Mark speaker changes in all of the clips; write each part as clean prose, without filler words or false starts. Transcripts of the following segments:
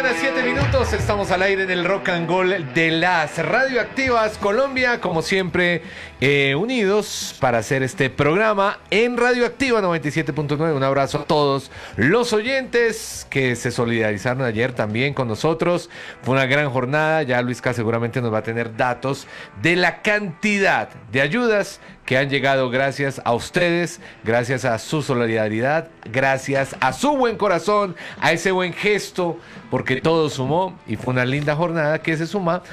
Speaker 1: mañana, 7 minutos. Estamos al aire en el Rock and Roll de las Radioactivas Colombia. Como siempre, unidos para hacer este programa en Radioactiva 97.9. Un abrazo a todos los oyentes que se solidarizaron ayer también con nosotros. Fue una gran jornada. Ya Luisca seguramente nos va a tener datos de la cantidad de ayudas que han llegado gracias a ustedes, gracias a su solidaridad, gracias a su buen corazón, a ese buen gesto, porque todo sumó y fue una linda jornada que se suma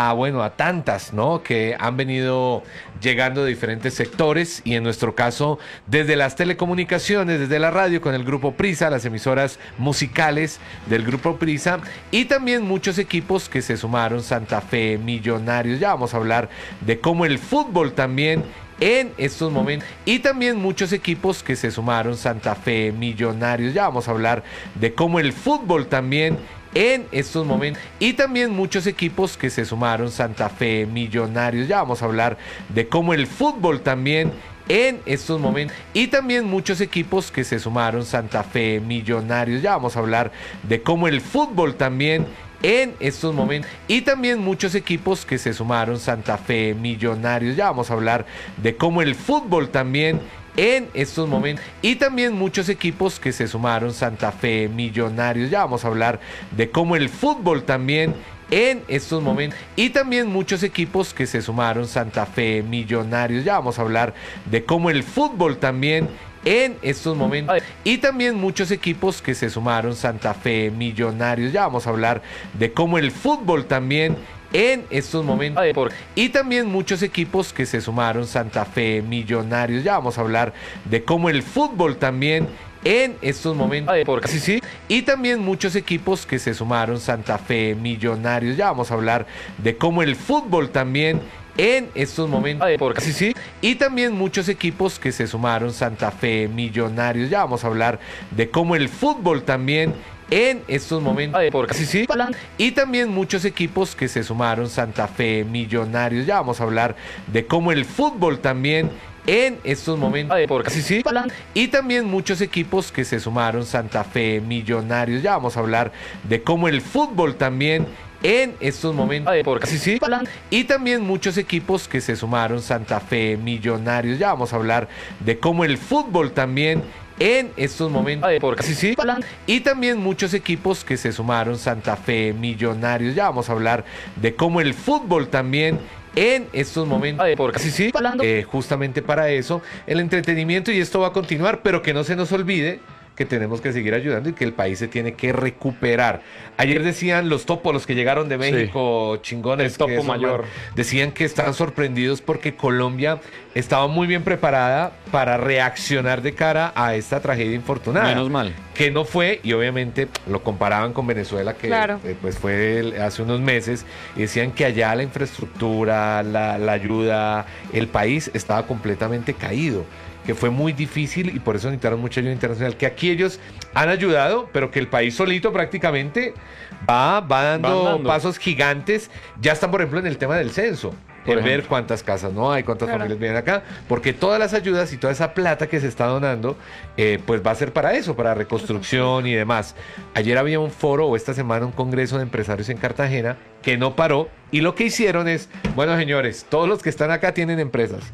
Speaker 1: a tantas, ¿no? Que han venido llegando de diferentes sectores y en nuestro caso desde las telecomunicaciones, desde la radio con el Grupo Prisa, las emisoras musicales del Grupo Prisa y también muchos equipos que se sumaron, Santa Fe, Millonarios, ya vamos a hablar de cómo el fútbol también en estos momentos y también muchos equipos que se sumaron, Santa Fe, Millonarios, ya vamos a hablar de cómo el fútbol también en estos momentos y también muchos equipos que se sumaron, Santa Fe, Millonarios, ya vamos a hablar de cómo el fútbol también en estos momentos y también muchos equipos que se sumaron, Santa Fe, Millonarios, ya vamos a hablar de cómo el fútbol también en estos momentos y también muchos equipos que se sumaron, Santa Fe, Millonarios, ya vamos a hablar de cómo el fútbol también en estos momentos y también muchos equipos que se sumaron, Santa Fe, Millonarios, ya vamos a hablar de cómo el fútbol también en estos momentos y también muchos equipos que se sumaron, Santa Fe, Millonarios, ya vamos a hablar de cómo el fútbol también en estos momentos y también muchos equipos que se sumaron, Santa Fe, Millonarios, ya vamos a hablar de cómo el fútbol también en estos momentos y también muchos equipos que se sumaron, Santa Fe, Millonarios, ya vamos a hablar de cómo el fútbol también en estos momentos sí, y también muchos equipos que se sumaron, Santa Fe, Millonarios, ya vamos a hablar de cómo el fútbol también en estos momentos sí, y también muchos equipos que se sumaron, Santa Fe, Millonarios, ya vamos a hablar de cómo el fútbol también en estos momentos sí, y también muchos equipos que se sumaron, Santa Fe, Millonarios, ya vamos a hablar de cómo el fútbol también en estos momentos sí, y también muchos equipos que se sumaron, Santa Fe, Millonarios, ya vamos a hablar de cómo el fútbol también en estos momentos sí, y también muchos equipos que se sumaron, Santa Fe, Millonarios, ya vamos a hablar de cómo el fútbol también en estos momentos sí, y también muchos equipos que se sumaron, Santa Fe, Millonarios, ya vamos a hablar de cómo el fútbol también en estos momentos sí, justamente para eso el entretenimiento, y esto va a continuar, pero que no se nos olvide que tenemos que seguir ayudando y que el país se tiene que recuperar. Ayer decían los topos, los que llegaron de México, sí, chingones, el topo mayor, decían que estaban sorprendidos porque Colombia estaba muy bien preparada para reaccionar de cara a esta tragedia infortunada.
Speaker 2: Menos mal.
Speaker 1: Que no fue, y obviamente lo comparaban con Venezuela, que claro, pues fue hace unos meses, y decían que allá la infraestructura, la ayuda, el país estaba completamente caído, que fue muy difícil y por eso necesitaron mucha ayuda internacional, que aquí ellos han ayudado, pero que el país solito prácticamente va dando pasos gigantes. Ya están, por ejemplo, en el tema del censo, en ver cuántas casas no hay, cuántas familias vienen acá, porque todas las ayudas y toda esa plata que se está donando, pues va a ser para eso, para reconstrucción y demás. Ayer había un foro, o esta semana un congreso de empresarios en Cartagena, que no paró, y lo que hicieron es, bueno, señores, todos los que están acá tienen empresas.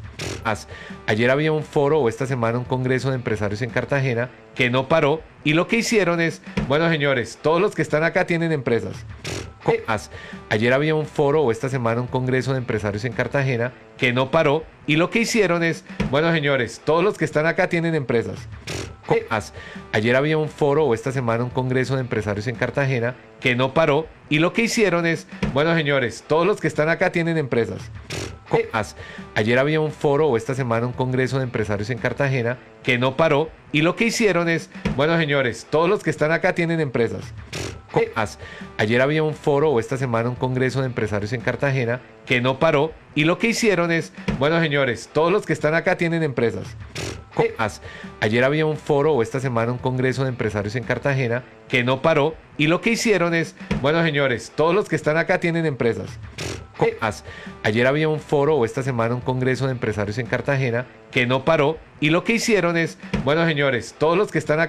Speaker 1: Ayer había un foro, o esta semana un congreso de empresarios en Cartagena, que no paró, y lo que hicieron es, bueno, señores, todos los que están acá tienen empresas. Ayer había un foro, o esta semana un congreso de empresarios en Cartagena, que no paró, y lo que hicieron es, bueno, señores, todos los que están acá tienen empresas. Ayer había un foro, o esta semana un congreso de empresarios en Cartagena, que no paró, y lo que hicieron es, bueno, señores, todos los que están acá tienen empresas. Ayer había un foro, o esta semana un congreso de empresarios en Cartagena, que no paró, y lo que hicieron es, bueno, señores, todos los que están acá tienen empresas. Ayer había un foro, o esta semana un congreso de empresarios en Cartagena, que no paró, y lo que hicieron es, bueno, señores, todos los que están acá tienen empresas. Ayer había un foro, o esta semana un congreso de empresarios en Cartagena, que no paró, y lo que hicieron es, bueno, señores, todos los que están acá tienen empresas. Ayer había un foro, o esta semana un congreso de empresarios en Cartagena, que no paró, y lo que hicieron es, bueno, señores, todos los que están acá